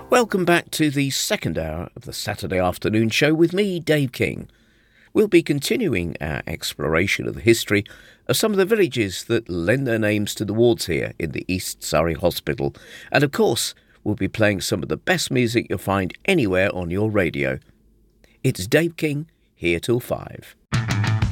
Welcome back to the second hour of the Saturday afternoon show with me, Dave King. We'll be continuing our exploration of the history of some of the villages that lend their names to the wards here in the East Surrey Hospital. And of course, we'll be playing some of the best music you'll find anywhere on your radio. It's Dave King, here till 5.